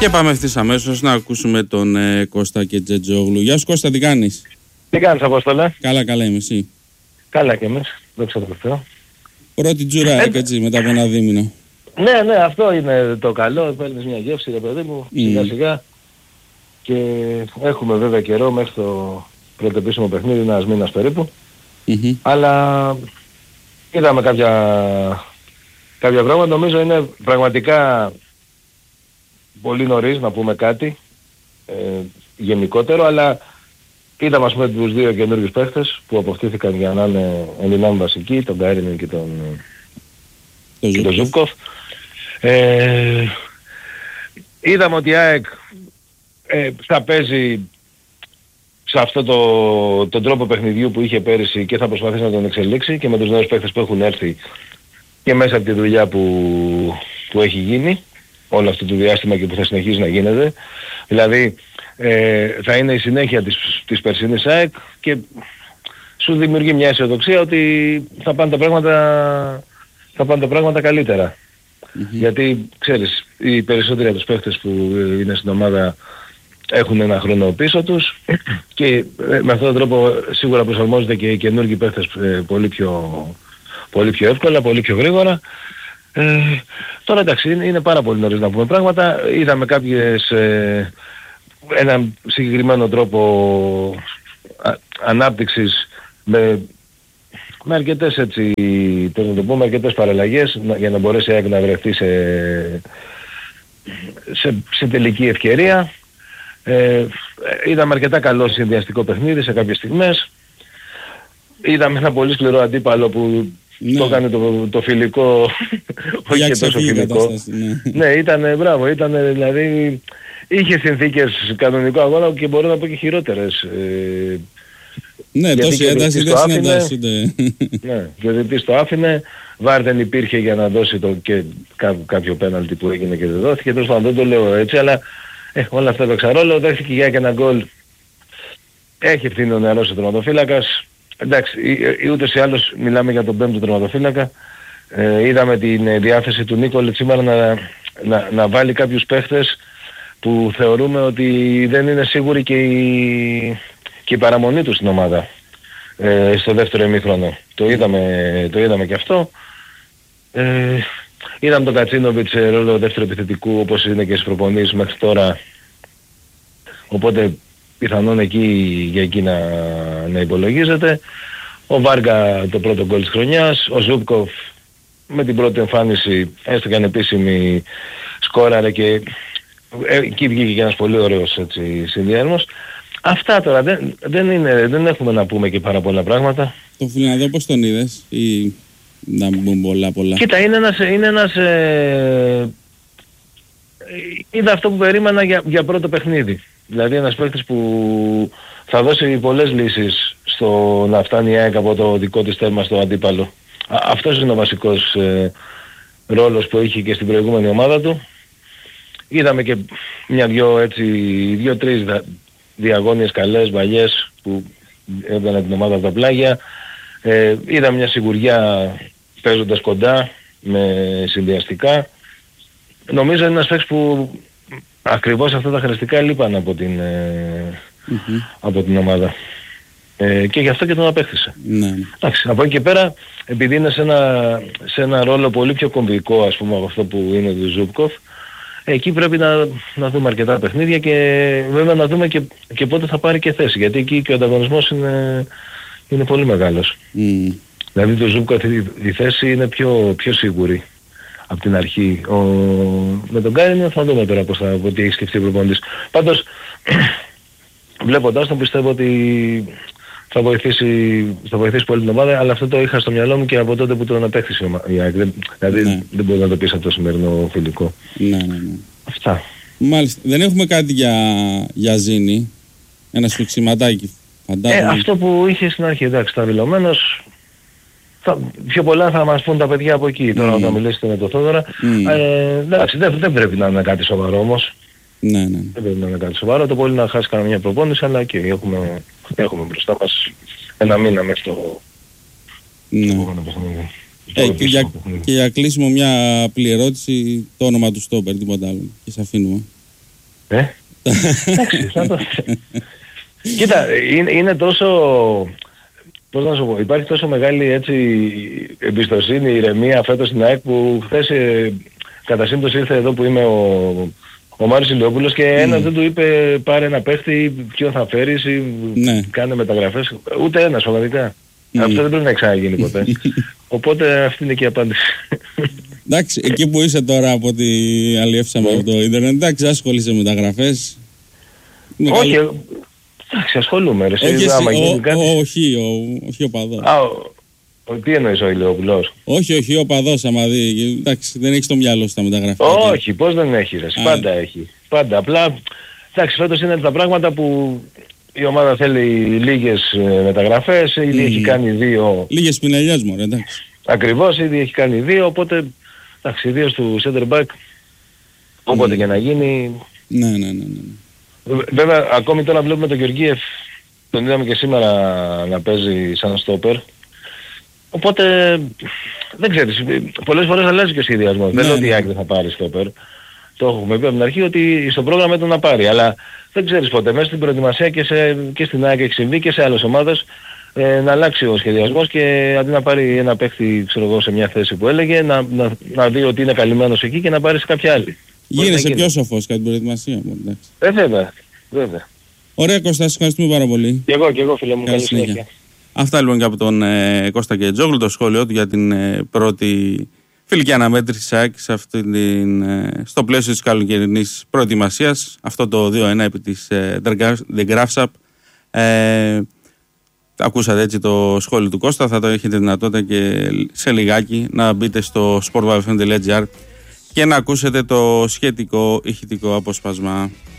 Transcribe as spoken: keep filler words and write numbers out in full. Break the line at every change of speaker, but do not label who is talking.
Και πάμε ευθύς αμέσως να ακούσουμε τον ε, Κώστα και Τζετζόγλου. Γεια σου Κώστα, τι κάνεις?
Τι κάνεις Απόστολε?
Καλά, καλά είμαι, εσύ?
Καλά και εμείς, δόξα τω Θεώ.
Πρώτη τζουρά, ε, έτσι, μετά από ένα δίμηνο.
Ναι, ναι, αυτό είναι το καλό, παίρνεις μια γεύση ρε παιδί μου, mm. σιγά σιγά. Και έχουμε βέβαια καιρό μέχρι το πρώτο επίσημο παιχνίδι, ένας μήνας περίπου. Mm-hmm. Αλλά είδαμε κάποια, κάποια πράγματα, νομίζω είναι πραγματικά πολύ νωρίς να πούμε κάτι ε, γενικότερο, αλλά είδαμε ας πούμε τους δύο καινούργιους παίχτες που αποκτήθηκαν για να είναι Ελληνάν βασικοί, τον Γκάρινεν και τον, και τον Ζούμπκοφ. Ε, είδαμε ότι η ΑΕΚ ε, θα παίζει σε αυτό το, τον τρόπο παιχνιδιού που είχε πέρυσι και θα προσπαθήσει να τον εξελίξει και με τους νέους παίχτες που έχουν έρθει και μέσα από τη δουλειά που, που έχει γίνει όλο αυτό το διάστημα και που θα συνεχίζει να γίνεται. Δηλαδή ε, θα είναι η συνέχεια της, της περσίνης ΑΕΚ και σου δημιουργεί μια αισιοδοξία ότι θα πάνε τα πράγματα, θα πάνε τα πράγματα καλύτερα. Mm-hmm. Γιατί ξέρεις, οι περισσότεροι από τους παίχτες που είναι στην ομάδα έχουν ένα χρόνο πίσω τους και με αυτόν τον τρόπο σίγουρα προσαρμόζονται και οι καινούργιοι παίχτες πολύ πιο, πολύ πιο εύκολα, πολύ πιο γρήγορα. Ε, τώρα εντάξει, είναι, είναι πάρα πολύ νωρίς να πούμε πράγματα. Είδαμε κάποιες, ε, ένα συγκεκριμένο τρόπο α, ανάπτυξης με, με αρκετές έτσι, πώς να το πούμε, αρκετές παραλλαγές για να μπορέσει η ΑΕΚ να βρεθεί σε, σε, σε τελική ευκαιρία. Ε, είδαμε αρκετά καλό συνδυαστικό παιχνίδι σε κάποιες στιγμές. Είδαμε ένα πολύ σκληρό αντίπαλο που ναι. το έκανε το, το φιλικό, όχι και τόσο φιλικό. Ναι, ναι ήταν, μπράβο, ήταν δηλαδή, είχε συνθήκες κανονικό αγώνα και μπορώ να πω και χειρότερες. Ε,
ναι, τόση ένταση δεν συναντάσσονται.
Ναι, και ο διαιτητής το άφηνε, βάρ δεν υπήρχε για να δώσει το, και κά, κάποιο πέναλτι που έγινε και δεν δόθηκε, τέλος πάντων δεν το λέω έτσι, αλλά ε, όλα αυτά παίξαν ρόλο, δέχθηκε για και ένα γκολ. Έχει ευθύνη ο νεαρός ο τερματοφύλακας. Εντάξει, ούτως ή άλλως μιλάμε για τον πέμπτο τερματοφύλακα. Ε, είδαμε την διάθεση του Νίκολιτ σήμερα να, να, να βάλει κάποιους παίχτες που θεωρούμε ότι δεν είναι σίγουροι και η, και η παραμονή του στην ομάδα ε, στο δεύτερο ημίχρονο. Το είδαμε, το είδαμε και αυτό. Ε, είδαμε τον Κατσίνοβιτς ρόλο δεύτερο επιθετικού όπως είναι και στις προπονήσεις μέχρι τώρα. Οπότε πιθανόν εκεί για εκεί να, να υπολογίζεται. Ο Βάργα το πρώτο γκολ της χρονιάς. Ο Ζούμπκοφ με την πρώτη εμφάνιση έστω και ανεπίσημη σκόραρε και εκεί βγήκε και ένας πολύ ωραίος έτσι, συνδυασμός. Αυτά τώρα δεν, δεν, είναι, δεν έχουμε να πούμε και πάρα πολλά πράγματα.
Το Φιλανδό πώς τον είδες ή να μπουν πολλά πολλά?
Κοίτα, είναι ένας, είναι ένας ε, είδα αυτό που περίμενα για, για πρώτο παιχνίδι. Δηλαδή ένας παίκτης που θα δώσει πολλές λύσεις στο να φτάνει η ΑΕΚ από το δικό της τέρμα στο αντίπαλο. Α, αυτός είναι ο βασικός ε, ρόλος που είχε και στην προηγούμενη ομάδα του. Είδαμε και μια-δυο έτσι, δύο-τρεις διαγώνιες καλές, βαλιές που έβγαλαν την ομάδα από τα πλάγια. Ε, είδαμε μια σιγουριά παίζοντας κοντά με συνδυαστικά. Νομίζω είναι ένας παίκτης που ακριβώς αυτά τα χαρακτηριστικά λείπαν από την, ε, mm-hmm. από την ομάδα. Ε, και γι' αυτό και τον απέκτησε. Ναι. Εντάξει, από εκεί και πέρα, επειδή είναι σε ένα, σε ένα ρόλο πολύ πιο κομβικό ας πούμε από αυτό που είναι του Ζούμπκοφ, εκεί πρέπει να, να δούμε αρκετά παιχνίδια και βέβαια να δούμε και, και πότε θα πάρει και θέση. Γιατί εκεί και ο ανταγωνισμός είναι, είναι πολύ μεγάλος. Mm. Δηλαδή το Ζούμπκοφ η, η θέση είναι πιο, πιο σίγουρη από την αρχή. Ο, με τον Γκάρινεν θα δούμε τώρα πώς θα, τι έχει σκεφτεί ο προπονητής. Πάντως, βλέποντας τον πιστεύω ότι θα βοηθήσει, θα βοηθήσει πολύ την ομάδα, αλλά αυτό το είχα στο μυαλό μου και από τότε που τον απέκτησε η ΑΕΚ. Δηλαδή ναι. δεν μπορεί να το πεις από το σημερινό φιλικό.
Ναι, ναι, ναι.
Αυτά.
Μάλιστα. Δεν έχουμε κάτι για, για Ζήνη. Ένα σφιξιματάκι.
Ε, αυτό που είχε στην αρχή, εντάξει, τα δηλωμένος. Θα, πιο πολλά θα μας πούν τα παιδιά από εκεί. Τώρα mm. όταν μιλήσετε με τον Θόδωρα. Mm. Ε, εντάξει, δεν, δεν πρέπει να είναι κάτι σοβαρό όμως.
Ναι, ναι.
Δεν πρέπει να είναι κάτι σοβαρό. Το πολύ να χάσει κανένα μια προπόνηση, αλλά και έχουμε, έχουμε μπροστά μας ένα μήνα μέχρι το...
Ναι. Ε, και, για, και για κλείσιμο μια απλή ερώτηση, το όνομα του στόπερ, τίποτα άλλο. Και σε αφήνουμε.
Ε, εντάξει, θα το... Κοίτα, είναι, είναι τόσο... Πώς να σου πω, υπάρχει τόσο μεγάλη έτσι εμπιστοσύνη, ηρεμία φέτος στην ΑΕΚ που χθες ε, κατά σύμπτωση ήρθε εδώ που είμαι ο, ο Μάριος Ηλιόπουλος και mm. ένας δεν του είπε πάρε ένα παίχτη, ποιον θα φέρεις ή ναι. κάνε μεταγραφές. Ούτε ένας πραγματικά. Mm. Αυτό δεν πρέπει να ξαναγίνει ποτέ. Οπότε αυτή είναι και η απάντηση.
Εντάξει, εκεί που είσαι τώρα από ό,τι αλλιεύσαμε από το ίντερνετ, εντάξει, ασχολείσαι με μεταγραφές.
Όχι, εντάξει, ασχολούμαι ρε.
Όχι, εσύ, ο, κάτι... ο, όχι, ο, όχι ο παδός.
Α, ο, ο, τι εννοείς ο Ηλιόπουλος?
Όχι, όχι, ο παδός άμα δει. Εντάξει, δεν έχεις το μυαλό σου τα μεταγραφικά.
Όχι, πώς δεν έχει ρε. Πάντα έχει. Πάντα. Απλά, εντάξει, φέτος είναι τα πράγματα που η ομάδα θέλει λίγες μεταγραφές, ήδη mm. έχει κάνει δύο...
Λίγες πινελιές μωρέ, εντάξει.
Ακριβώς, ήδη έχει κάνει δύο, οπότε, εντάξει, δύο του center back, όποτε mm. και να γίνει...
Ναι, ναι, ναι, ναι.
Βέβαια, ακόμη τώρα βλέπουμε τον Γεωργίεφ, τον είδαμε και σήμερα να παίζει σαν στόπερ. Οπότε, δεν ξέρεις, πολλές φορές αλλάζει και ο σχεδιασμός. Ναι, δεν λέω ότι η ΑΕΚ δεν θα πάρει στόπερ. Το έχουμε πει από την αρχή ότι στο πρόγραμμα ήταν να πάρει. Αλλά δεν ξέρεις ποτέ. Μέσα στην προετοιμασία και, σε, και στην ΑΕΚ έχει συμβεί και σε άλλες ομάδες ε, να αλλάξει ο σχεδιασμός και αντί να πάρει ένα παίχτη ξέρω εγώ, σε μια θέση που έλεγε, να, να, να δει ότι είναι καλυμμένος εκεί και να πάρει σε κάποια άλλη.
Γίνεσαι πιο σοφός κατά την προετοιμασία μου.
Ε, βέβαια, βέβαια.
Ωραία Κώστα, σας ευχαριστούμε πάρα πολύ.
Και εγώ, και εγώ φίλε μου. Καλή συνέχεια.
Αυτά λοιπόν και από τον ε, Κώστα Κετζόγλου, το σχόλιο του για την ε, πρώτη φιλική αναμέτρηση της ΑΕΚ ε, στο πλαίσιο της καλοκαιρινής προετοιμασίας. Αυτό το δύο ένα επί της ε, The Graphs Up. Ε, ακούσατε έτσι το σχόλιο του Κώστα, θα το έχετε δυνατότητα και σε λιγάκι να μπείτε στο sport τελεία gr και να ακούσετε το σχετικό ηχητικό απόσπασμα.